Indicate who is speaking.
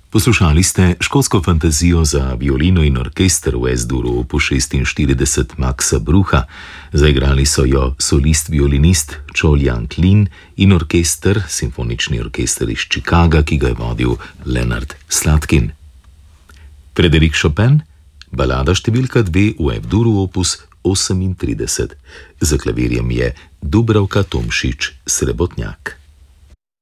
Speaker 1: Poslušali ste škotsko fantazijo za violino in orkester v S-duru opus 46 Maxa Brucha. Zaigrali so jo solist-violinist Chol-Yang Lin in orkester, simfonični orkester iz Chicaga, ki ga je vodil Leonard Slatkin. Frédéric Chopin, balada številka 2 v F-duru opus 38. Za klavirjem je Dubravka Tomšič Srebotnjak.